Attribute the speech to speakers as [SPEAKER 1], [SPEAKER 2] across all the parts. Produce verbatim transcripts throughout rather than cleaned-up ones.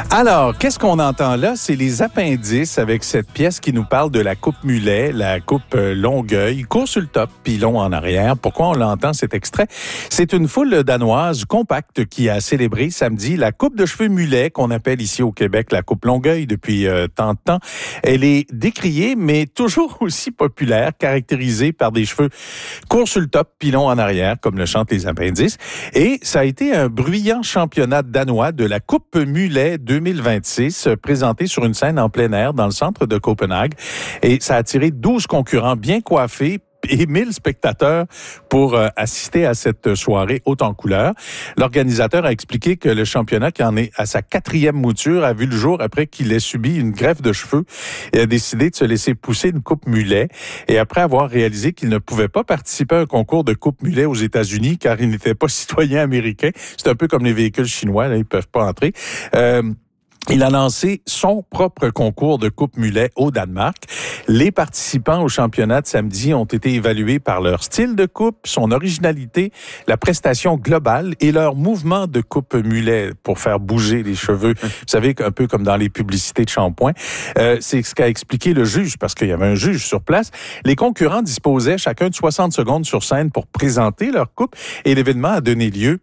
[SPEAKER 1] Alors, qu'est-ce qu'on entend là? C'est les appendices avec cette pièce qui nous parle de la coupe mulet, la coupe Longueuil, court sur le top, puis long en arrière. Pourquoi on l'entend, cet extrait? C'est une foule danoise compacte qui a célébré samedi la coupe de cheveux mulet, qu'on appelle ici au Québec la coupe Longueuil depuis euh, tant de temps. Elle est décriée, mais toujours aussi populaire, caractérisée par des cheveux courts sur le top, puis long en arrière, comme le chantent les appendices. Et ça a été un bruyant championnat danois de la coupe mulet deux mille vingt-six, présenté sur une scène en plein air dans le centre de Copenhague. Et ça a attiré douze concurrents bien coiffés et mille spectateurs pour euh, assister à cette soirée haute en couleurs. L'organisateur a expliqué que le championnat, qui en est à sa quatrième mouture, a vu le jour après qu'il ait subi une greffe de cheveux et a décidé de se laisser pousser une coupe mulet. Et après avoir réalisé qu'il ne pouvait pas participer à un concours de coupe mulet aux États-Unis car il n'était pas citoyen américain, c'est un peu comme les véhicules chinois, là, ils peuvent pas entrer. Euh, Il a lancé son propre concours de coupe mulet au Danemark. Les participants au championnat de samedi ont été évalués par leur style de coupe, son originalité, la prestation globale et leur mouvement de coupe mulet pour faire bouger les cheveux. Vous savez, un peu comme dans les publicités de shampoing. Euh, c'est ce qu'a expliqué le juge, parce qu'il y avait un juge sur place. Les concurrents disposaient chacun de soixante secondes sur scène pour présenter leur coupe et l'événement a donné lieu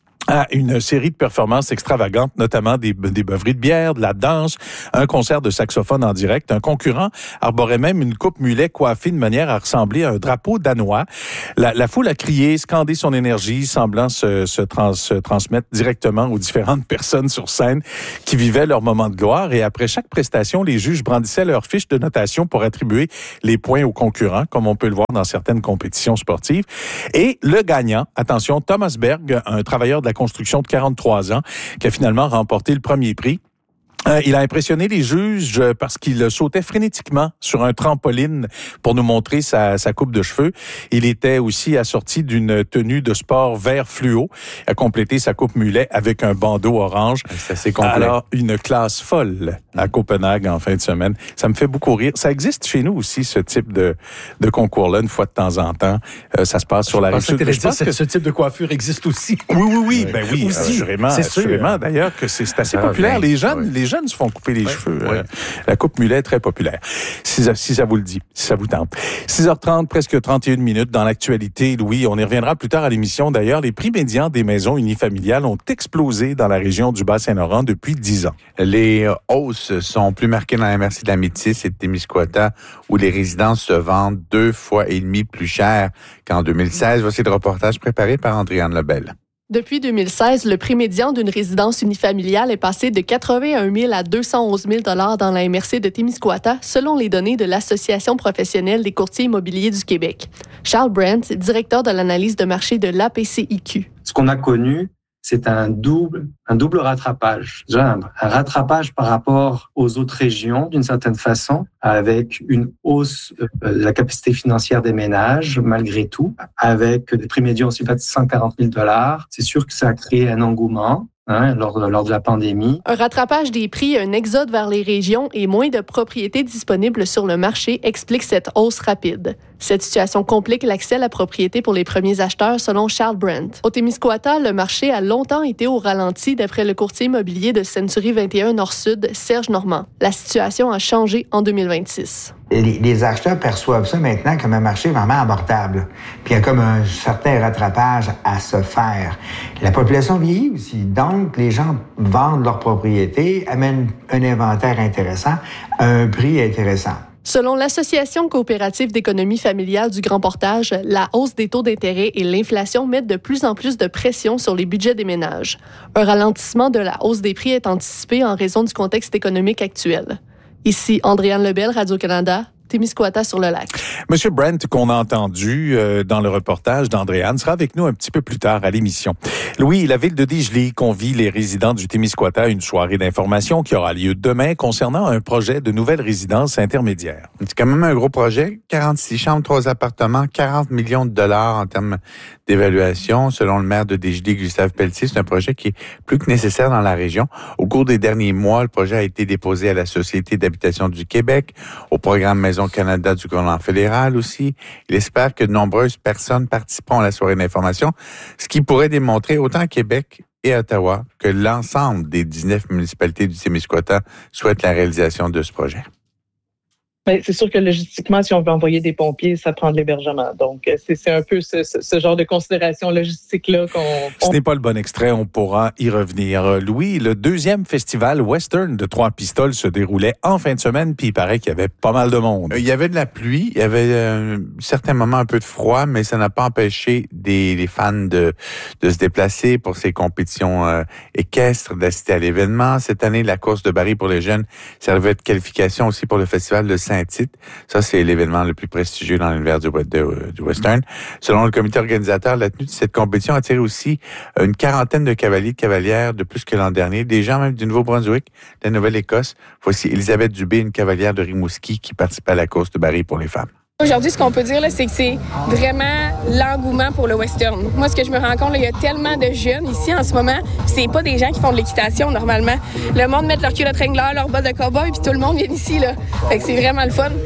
[SPEAKER 1] à une série de performances extravagantes, notamment des, des beuveries de bière, de la danse, un concert de saxophone en direct. Un concurrent arborait même une coupe mulet coiffée de manière à ressembler à un drapeau danois. La, la foule a crié, scandé son énergie, semblant se, se, trans, se transmettre directement aux différentes personnes sur scène qui vivaient leur moment de gloire. Et après chaque prestation, les juges brandissaient leurs fiches de notation pour attribuer les points aux concurrents, comme on peut le voir dans certaines compétitions sportives. Et le gagnant, attention, Thomas Berg, un travailleur de la construction de quarante-trois ans, qui a finalement remporté le premier prix. Euh, il a impressionné les juges parce qu'il sautait frénétiquement sur un trampoline pour nous montrer sa, sa coupe de cheveux. Il était aussi assorti d'une tenue de sport vert fluo, a complété sa coupe mulet avec un bandeau orange.
[SPEAKER 2] C'est assez complet.
[SPEAKER 1] Alors, une classe folle à Copenhague en fin de semaine. Ça me fait beaucoup rire. Ça existe chez nous aussi, ce type de, de concours-là, une fois de temps en temps. Euh, ça se passe sur la rive sud.
[SPEAKER 3] Je pense que ce type de coiffure existe aussi.
[SPEAKER 1] Oui, oui, oui. oui. Ben oui,
[SPEAKER 3] aussi.
[SPEAKER 1] assurément.
[SPEAKER 3] C'est sûr.
[SPEAKER 1] Assurément, d'ailleurs, que c'est, c'est assez
[SPEAKER 2] Ah,
[SPEAKER 1] populaire.
[SPEAKER 2] bien.
[SPEAKER 1] Les jeunes,
[SPEAKER 2] Oui.
[SPEAKER 1] les jeunes se font couper les
[SPEAKER 2] ouais,
[SPEAKER 1] cheveux.
[SPEAKER 2] ouais.
[SPEAKER 1] Euh, la coupe mulet est très populaire. Si ça, si ça vous le dit, si ça vous tente. six heures trente, presque trente et une minutes dans l'actualité. Louis, on y reviendra plus tard à l'émission. D'ailleurs, les prix médians des maisons unifamiliales ont explosé dans la région du Bas-Saint-Laurent depuis dix ans.
[SPEAKER 2] Les hausses sont plus marquées dans la M R C de la Métis et de Témiscouata, où les résidences se vendent deux fois et demi plus cher qu'en deux mille seize. Voici le reportage préparé par Andréane Lebel.
[SPEAKER 4] Depuis deux mille seize, le prix médian d'une résidence unifamiliale est passé de quatre-vingt-un mille à deux cent onze mille dollars dans la M R C de Témiscouata, selon les données de l'Association professionnelle des courtiers immobiliers du Québec. Charles Brandt, directeur de l'analyse de marché de l'A P C I Q.
[SPEAKER 5] Ce qu'on a connu, c'est un double, un double rattrapage. Déjà, un, un rattrapage par rapport aux autres régions, d'une certaine façon, avec une hausse euh, de la capacité financière des ménages, malgré tout, avec des prix médians aussi bas de cent quarante mille dollars. C'est sûr que ça a créé un engouement. Hein, lors, lors de la pandémie.
[SPEAKER 4] Un rattrapage des prix, un exode vers les régions et moins de propriétés disponibles sur le marché explique cette hausse rapide. Cette situation complique l'accès à la propriété pour les premiers acheteurs, selon Charles Brandt. Au Témiscouata, le marché a longtemps été au ralenti, d'après le courtier immobilier de Century vingt et un Nord-Sud, Serge Normand. La situation a changé en deux mille vingt-six.
[SPEAKER 6] Les, les acheteurs perçoivent ça maintenant comme un marché vraiment abordable. Puis il y a comme un certain rattrapage à se faire. La population vieillit aussi, donc les gens vendent leur propriété, amènent un inventaire intéressant à un prix intéressant.
[SPEAKER 4] Selon l'Association coopérative d'économie familiale du Grand Portage, la hausse des taux d'intérêt et l'inflation mettent de plus en plus de pression sur les budgets des ménages. Un ralentissement de la hausse des prix est anticipé en raison du contexte économique actuel. Ici Andréane Lebel, Radio-Canada, Témiscouata sur le lac.
[SPEAKER 1] Monsieur Brandt, qu'on a entendu euh, dans le reportage d'Andréane, sera avec nous un petit peu plus tard à l'émission. Louis, la ville de Dégelée convie les résidents du Témiscouata à une soirée d'information qui aura lieu demain concernant un projet de nouvelle résidence intermédiaire.
[SPEAKER 2] C'est quand même un gros projet. quarante-six chambres, trois appartements, quarante millions de dollars en termes d'évaluation. Selon le maire de Dégelée, Gustave Pelletier, c'est un projet qui est plus que nécessaire dans la région. Au cours des derniers mois, le projet a été déposé à la Société d'habitation du Québec, au programme Maison Canada du gouvernement fédéral aussi. Il espère que de nombreuses personnes participeront à la soirée d'information, ce qui pourrait démontrer autant à Québec et Ottawa que l'ensemble des dix-neuf municipalités du Témiscouata souhaitent la réalisation de ce projet.
[SPEAKER 7] Mais c'est sûr que logistiquement, si on veut envoyer des pompiers, ça prend de l'hébergement. Donc, c'est, c'est un peu ce, ce, ce genre de considération logistique-là qu'on...
[SPEAKER 1] Ce n'est pas le bon extrait, on pourra y revenir. Louis, le deuxième festival western de Trois-Pistoles se déroulait en fin de semaine, puis il paraît qu'il y avait pas mal de monde.
[SPEAKER 2] Il y avait de la pluie, il y avait euh, certains moments un peu de froid, mais ça n'a pas empêché des, les fans de, de se déplacer pour ces compétitions euh, équestres, d'assister à l'événement. Cette année, la course de Barry pour les jeunes servait de qualification aussi pour le festival de Saint Saint-Tite. Ça, c'est l'événement le plus prestigieux dans l'univers du, de, du western. Selon le comité organisateur, la tenue de cette compétition a attiré aussi une quarantaine de cavaliers et de cavalières de plus que l'an dernier, des gens même du Nouveau-Brunswick, de la Nouvelle-Écosse. Voici Elisabeth Dubé, une cavalière de Rimouski qui participe à la course de Barry pour les femmes.
[SPEAKER 8] Aujourd'hui, ce qu'on peut dire, là, c'est que c'est vraiment l'engouement pour le western. Moi, ce que je me rends compte, là, il y a tellement de jeunes ici en ce moment, c'est pas des gens qui font de l'équitation normalement. Le monde met leur culotte Wrangler, leur bottes de cow-boy, puis tout le monde vient ici, là. Fait que c'est vraiment le fun.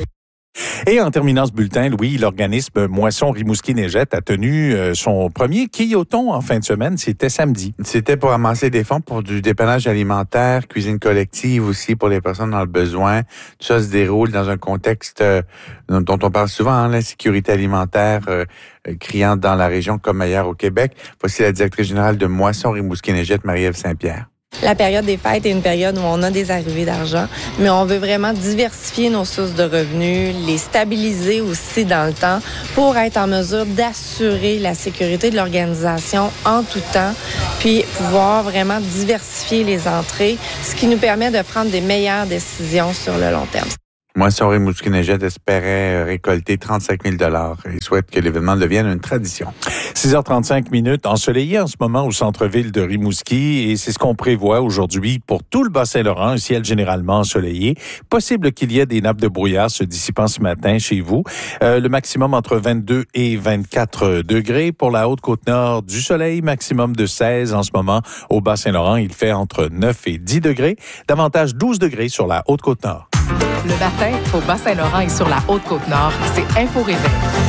[SPEAKER 1] Et en terminant ce bulletin, Louis, l'organisme Moisson Rimouski-Neigette a tenu son premier quilloton en fin de semaine. C'était samedi.
[SPEAKER 2] C'était pour amasser des fonds pour du dépannage alimentaire, cuisine collective aussi pour les personnes dans le besoin. Tout ça se déroule dans un contexte euh, dont on parle souvent, hein, l'insécurité alimentaire euh, criante dans la région comme ailleurs au Québec. Voici la directrice générale de Moisson Rimouski-Neigette, Marie-Ève Saint-Pierre.
[SPEAKER 9] La période des fêtes est une période où on a des arrivées d'argent, mais on veut vraiment diversifier nos sources de revenus, les stabiliser aussi dans le temps pour être en mesure d'assurer la sécurité de l'organisation en tout temps, puis pouvoir vraiment diversifier les entrées, ce qui nous permet de prendre des meilleures décisions sur le long terme.
[SPEAKER 2] Moisson Rimouski-Neigette espérait récolter trente-cinq mille dollars et souhaite que l'événement devienne une tradition.
[SPEAKER 1] six heures trente-cinq minutes, ensoleillé en ce moment au centre-ville de Rimouski et c'est ce qu'on prévoit aujourd'hui pour tout le Bas-Saint-Laurent, un ciel généralement ensoleillé. Possible qu'il y ait des nappes de brouillard se dissipant ce matin chez vous. Euh, le maximum entre vingt-deux et vingt-quatre degrés. Pour la Haute-Côte-Nord, du soleil, maximum de seize en ce moment. Au Bas-Saint-Laurent, il fait entre neuf et dix degrés. Davantage douze degrés sur la Haute-Côte-Nord.
[SPEAKER 10] Le matin, au Bas-Saint-Laurent et sur la Haute-Côte-Nord, c'est Info Réveil.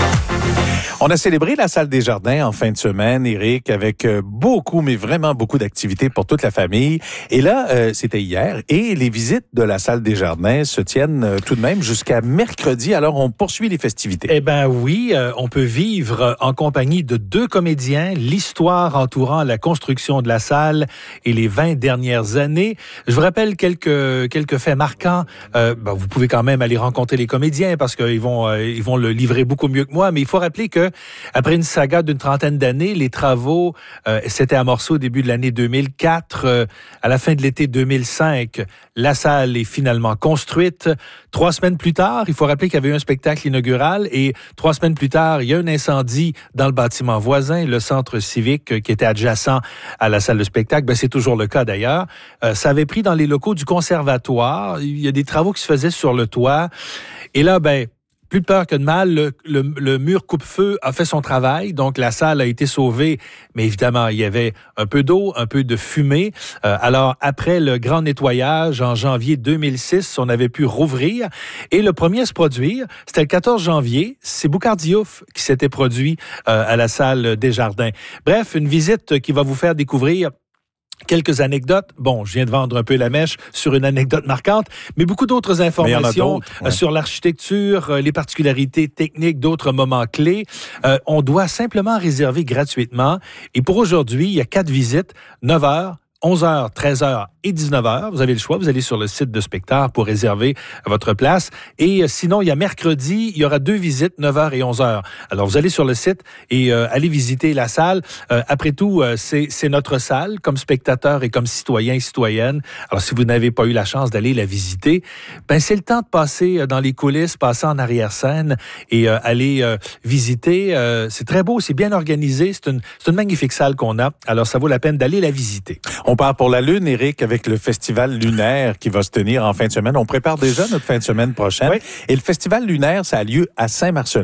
[SPEAKER 1] On a célébré la salle des Jardins en fin de semaine, Éric, avec beaucoup, mais vraiment beaucoup d'activités pour toute la famille. Et là, euh, c'était hier, et les visites de la salle des Jardins se tiennent euh, tout de même jusqu'à mercredi. Alors, on poursuit les festivités.
[SPEAKER 3] Eh ben oui, euh, on peut vivre en compagnie de deux comédiens l'histoire entourant la construction de la salle et les vingt dernières années. Je vous rappelle quelques quelques faits marquants. Euh, ben, vous pouvez quand même aller rencontrer les comédiens parce qu'ils vont euh, ils vont le livrer beaucoup mieux que moi. Mais il faut rappeler que après une saga d'une trentaine d'années, les travaux euh, s'étaient amorcés au début de l'année deux mille quatre. Euh, à la fin de l'été deux mille cinq, la salle est finalement construite. Trois semaines plus tard, il faut rappeler qu'il y avait eu un spectacle inaugural et trois semaines plus tard, il y a un incendie dans le bâtiment voisin, le centre civique euh, qui était adjacent à la salle de spectacle. Ben, c'est toujours le cas d'ailleurs. Euh, ça avait pris dans les locaux du conservatoire. Il y a des travaux qui se faisaient sur le toit. Et là, ben, plus de peur que de mal, le, le, le mur coupe-feu a fait son travail, donc la salle a été sauvée, mais évidemment, il y avait un peu d'eau, un peu de fumée. Euh, alors, après le grand nettoyage, en janvier deux mille six, on avait pu rouvrir, et le premier à se produire, c'était le quatorze janvier, c'est Boucard Diouf qui s'était produit euh, à la salle des Jardins. Bref, une visite qui va vous faire découvrir quelques anecdotes. Bon, je viens de vendre un peu la mèche sur une anecdote marquante, mais beaucoup d'autres informations d'autres, ouais. sur l'architecture, les particularités techniques, d'autres moments clés. Euh, on doit simplement réserver gratuitement. Et pour aujourd'hui, il y a quatre visites, neuf heures, onze heures, treize heures et dix-neuf heures. Vous avez le choix. Vous allez sur le site de Spectacle pour réserver votre place. Et sinon, il y a mercredi, il y aura deux visites, neuf heures et onze heures. Alors, vous allez sur le site et euh, allez visiter la salle. Euh, après tout, euh, c'est, c'est notre salle comme spectateur et comme citoyen et citoyenne. Alors, si vous n'avez pas eu la chance d'aller la visiter, ben c'est le temps de passer dans les coulisses, passer en arrière-scène et euh, aller euh, visiter. Euh, c'est très beau, c'est bien organisé. C'est une, c'est une magnifique salle qu'on a. Alors, ça vaut la peine d'aller la visiter.
[SPEAKER 1] On part pour la Lune, Éric, avec le Festival lunaire qui va se tenir en fin de semaine. On prépare déjà notre fin de semaine prochaine. Oui. Et le Festival lunaire, ça a lieu à Saint-Marcellin.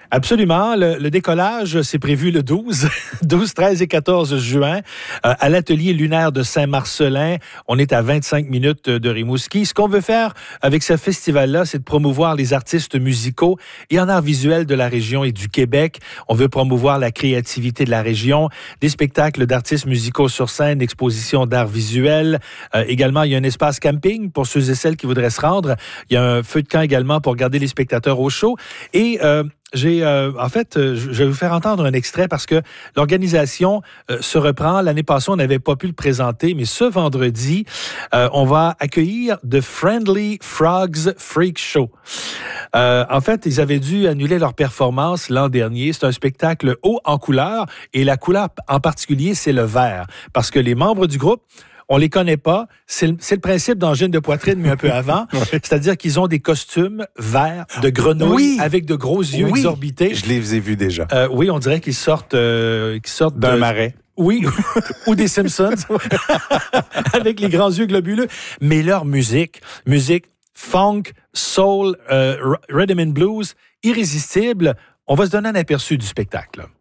[SPEAKER 3] Absolument. Le, le décollage, c'est prévu le douze, douze, treize et quatorze juin euh, à l'atelier lunaire de Saint-Marcelin. On est à vingt-cinq minutes de Rimouski. Ce qu'on veut faire avec ce festival-là, c'est de promouvoir les artistes musicaux et en art visuel de la région et du Québec. On veut promouvoir la créativité de la région, des spectacles d'artistes musicaux sur scène, expositions d'art visuel. Euh, également, il y a un espace camping pour ceux et celles qui voudraient se rendre. Il y a un feu de camp également pour garder les spectateurs au chaud. Et euh, J'ai, euh, en fait, euh, je vais vous faire entendre un extrait parce que l'organisation euh, se reprend. L'année passée, on n'avait pas pu le présenter, mais ce vendredi, euh, on va accueillir The Friendly Frogs Freak Show. Euh, en fait, ils avaient dû annuler leur performance l'an dernier. C'est un spectacle haut en couleur et la couleur en particulier, c'est le vert parce que les membres du groupe, on les connaît pas. C'est le, c'est le principe d'Angine de poitrine, mais un peu avant. Ouais. C'est-à-dire qu'ils ont des costumes verts de grenouilles oui. avec de gros yeux oui. exorbités.
[SPEAKER 1] Je les ai vus déjà.
[SPEAKER 3] Euh, oui, on dirait qu'ils sortent, euh, qu'ils sortent
[SPEAKER 1] d'un
[SPEAKER 3] de,
[SPEAKER 1] marais.
[SPEAKER 3] Oui, ou des Simpsons, avec les grands yeux globuleux. Mais leur musique, musique funk, soul, euh, rhythm and blues, irrésistible. On va se donner un aperçu du spectacle.